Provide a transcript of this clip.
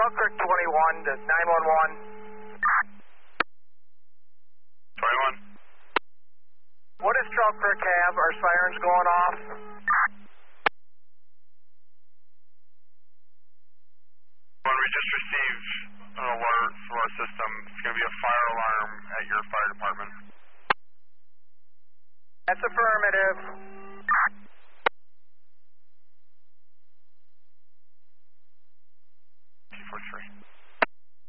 Trout Creek 21 to 911. 21. What does Trout Creek have? Are sirens going off? When we just received an alert from our system, it's going to be a fire alarm at your fire department. That's affirmative.